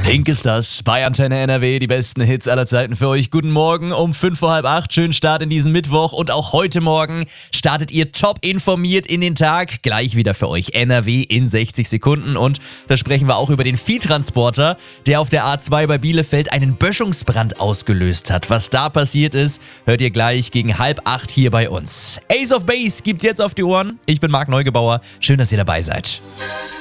Pink ist das, bei Antenne NRW, die besten Hits aller Zeiten für euch. Guten Morgen um 7:45, schönen Start in diesen Mittwoch und auch heute Morgen startet ihr top informiert in den Tag. Gleich wieder für euch NRW in 60 Sekunden und da sprechen wir auch über den Viehtransporter, der auf der A2 bei Bielefeld einen Böschungsbrand ausgelöst hat. Was da passiert ist, hört ihr gleich gegen 7:30 hier bei uns. Ace of Base gibt's jetzt auf die Ohren. Ich bin Marc Neugebauer, schön, dass ihr dabei seid.